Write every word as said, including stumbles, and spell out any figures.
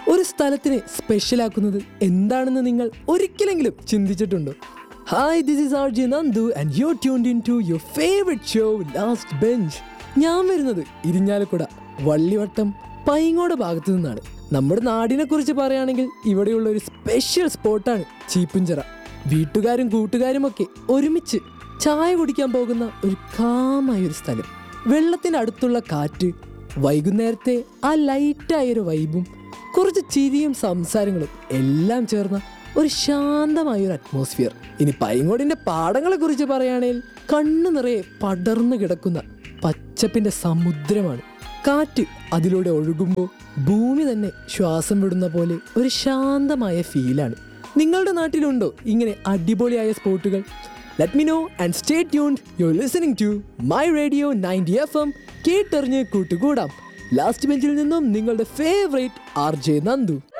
ഒരു സ്ഥലത്തിനെ സ്പെഷ്യലാക്കുന്നത് എന്താണെന്ന് നിങ്ങൾ ഒരിക്കലെങ്കിലും ചിന്തിച്ചിട്ടുണ്ടോ? Hi, this is R J Nandu and you tuned in to your favourite show last bench. ഞാൻ വരുന്നത് ഇരിഞ്ഞാലക്കുട വള്ളിവട്ടം പൈങ്ങോട് ഭാഗത്തു നിന്നാണ്. നമ്മുടെ നാടിനെ കുറിച്ച് പറയുകയാണെങ്കിൽ ഇവിടെയുള്ള ഒരു സ്പെഷ്യൽ സ്പോട്ടാണ് ചീപ്പുംചിറ. വീട്ടുകാരും കൂട്ടുകാരും ഒക്കെ ഒരുമിച്ച് ചായ കുടിക്കാൻ പോകുന്ന ഒരു കാമായ ഒരു സ്ഥലം. വെള്ളത്തിൻ്റെ അടുത്തുള്ള കാറ്റ്, വൈകുന്നേരത്തെ ആ ലൈറ്റായൊരു വൈബും കുറച്ച് ചിരിയും സംസാരങ്ങളും എല്ലാം ചേർന്ന ഒരു ശാന്തമായൊരു അറ്റ്മോസ്ഫിയർ. ഇനി പൈങ്ങോടിൻ്റെ പാടങ്ങളെ കുറിച്ച് പറയുകയാണെങ്കിൽ കണ്ണു നിറയെ പടർന്നു കിടക്കുന്ന പച്ചപ്പിൻ്റെ സമുദ്രമാണ്. കാറ്റ് അതിലൂടെ ഒഴുകുമ്പോൾ ഭൂമി തന്നെ ശ്വാസം വിടുന്ന പോലെ ഒരു ശാന്തമായ ഫീലാണ്. നിങ്ങളുടെ നാട്ടിലുണ്ടോ ഇങ്ങനെ അടിപൊളിയായ സ്പോട്ടുകൾ? Let me know and stay tuned. You are listening to my radio ninety F M. കേട്ടറിഞ്ഞ് കൂട്ടുകൂടാം. ലാസ്റ്റ് ബെഞ്ചിൽ നിന്നും നിങ്ങളുടെ ഫേവറേറ്റ് ആർ ജെ നന്ദു.